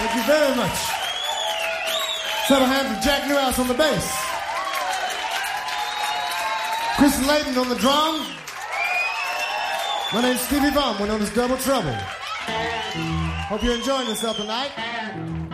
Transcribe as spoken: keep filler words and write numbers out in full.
Thank you very much. Set a hand for Jack Newhouse on the bass. Chris Layton on the drums. My name's Stevie Vaughan. We're known as Double Trouble. Hope you're enjoying yourself tonight.